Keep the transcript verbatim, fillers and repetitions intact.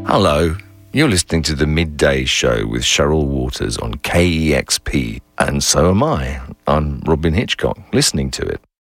Hello, you're listening to the Midday Show with Cheryl Waters on K E X P, and so am I. I'm Robin Hitchcock, listening to it.